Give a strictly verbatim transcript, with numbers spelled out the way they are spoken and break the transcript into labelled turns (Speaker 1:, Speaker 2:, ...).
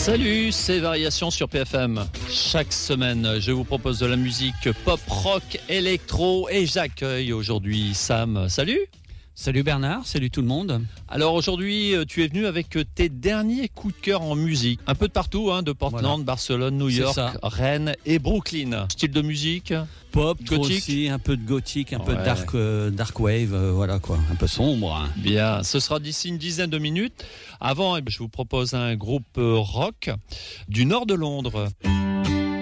Speaker 1: Salut, c'est Variations sur P F M. Chaque semaine, je vous propose de la musique pop, rock, électro et j'accueille aujourd'hui Sam. Salut.
Speaker 2: Salut Bernard, salut tout le monde.
Speaker 1: Alors aujourd'hui, tu es venu avec tes derniers coups de cœur en musique. Un peu de partout, hein, de Portland, voilà. Barcelone, New York, Rennes et Brooklyn. Style de musique
Speaker 2: pop,
Speaker 1: gothique,
Speaker 2: aussi, un peu de gothique, un
Speaker 1: ouais.
Speaker 2: peu de dark, euh, dark wave, euh, voilà quoi, un peu sombre. Hein.
Speaker 1: Bien, ce sera d'ici une dizaine de minutes. Avant, je vous propose un groupe rock du nord de Londres.